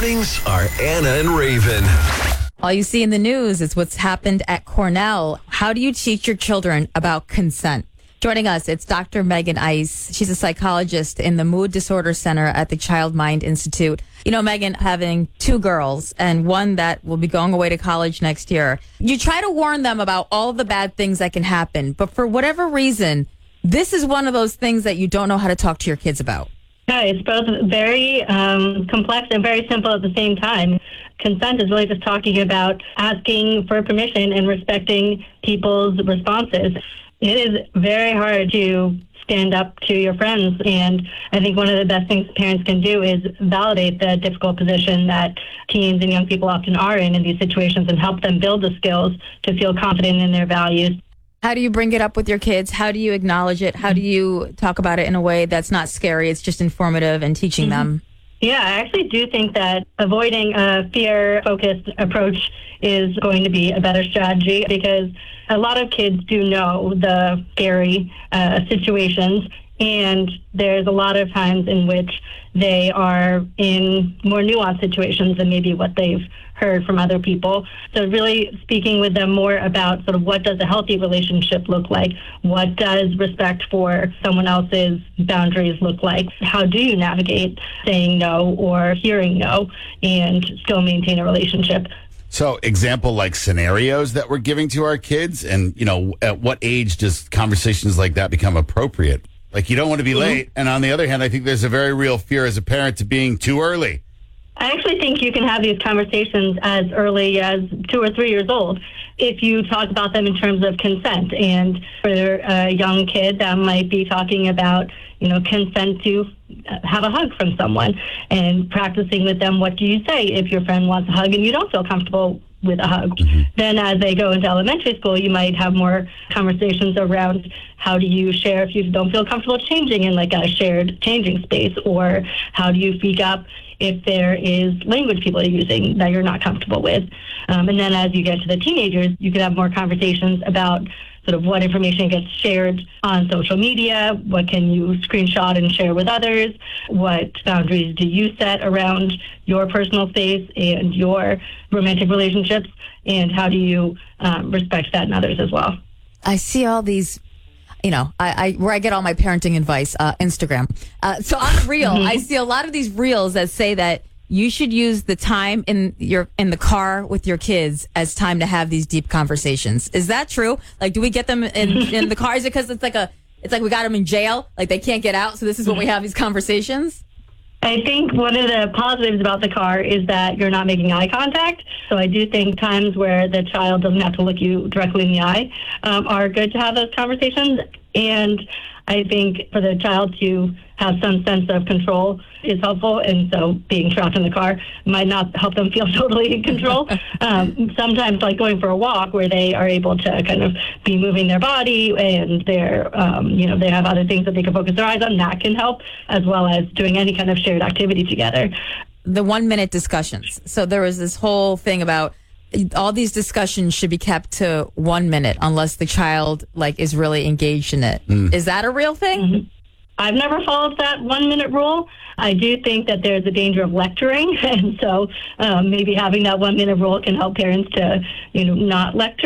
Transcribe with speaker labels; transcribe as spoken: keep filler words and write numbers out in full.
Speaker 1: mornings are Anna and Raven.
Speaker 2: All you see in the news is what's happened at Cornell. How do you teach your children about consent? Joining us, it's Doctor Megan Ice. She's a psychologist in the Mood Disorder Center at the Child Mind Institute. You know, Megan, having two girls and one that will be going away to college next year, you try to warn them about all the bad things that can happen. But for whatever reason, this is one of those things that you don't know how to talk to your kids about.
Speaker 3: Yeah, it's both very um, complex and very simple at the same time. Consent is really just talking about asking for permission and respecting people's responses. It is very hard to stand up to your friends, and I think one of the best things parents can do is validate the difficult position that teens and young people often are in in these situations and help them build the skills to feel confident in their values.
Speaker 2: How do you bring it up with your kids? How do you acknowledge it? How do you talk about it in a way that's not scary? It's just informative and teaching mm-hmm. them.
Speaker 3: Yeah, I actually do think that avoiding a fear-focused approach is going to be a better strategy because a lot of kids do know the scary uh, situations, and there's a lot of times in which they are in more nuanced situations than maybe what they've heard from other people. So really speaking with them more about sort of what does a healthy relationship look like? What does respect for someone else's boundaries look like? How do you navigate saying no or hearing no and still maintain a relationship?
Speaker 4: So example like scenarios that we're giving to our kids, and, you know, at what age does conversations like that become appropriate? Like, you don't want to be mm-hmm. late. And on the other hand, I think there's a very real fear as a parent to being too early.
Speaker 3: I actually think you can have these conversations as early as two or three years old if you talk about them in terms of consent. And for a young kid, that might be talking about, you know, consent to have a hug from someone and practicing with them, what do you say if your friend wants a hug and you don't feel comfortable with a hug? Mm-hmm. Then as they go into elementary school, you might have more conversations around how do you share if you don't feel comfortable changing in like a shared changing space, or how do you speak up if there is language people are using that you're not comfortable with. Um, and then as you get to the teenagers, you can have more conversations about sort of what information gets shared on social media, what can you screenshot and share with others, what boundaries do you set around your personal space and your romantic relationships, and how do you um, respect that in others as well.
Speaker 2: I see all these, you know, I, I where I get all my parenting advice, uh, Instagram. Uh, so on the reel, mm-hmm. I see a lot of these reels that say that you should use the time in your in the car with your kids as time to have these deep conversations. Is that true? Like, do we get them in, in the car? Is it because it's like a it's like we got them in jail, like they can't get out, so this is when we have these conversations?
Speaker 3: I think one of the positives about the car is that you're not making eye contact. So I do think times where the child doesn't have to look you directly in the eye um, are good to have those conversations. And I think for the child to have some sense of control is helpful. And so being trapped in the car might not help them feel totally in control. um, sometimes like going for a walk where they are able to kind of be moving their body and they're, um, you know, they have other things that they can focus their eyes on, that can help, as well as doing any kind of shared activity together.
Speaker 2: The one minute discussions. So there was this whole thing about all these discussions should be kept to one minute unless the child like is really engaged in it. Mm. Is that a real thing?
Speaker 3: Mm-hmm. I've never followed that one minute rule. I do think that there's a danger of lecturing. And so um, maybe having that one minute rule can help parents to, you know, not lecture.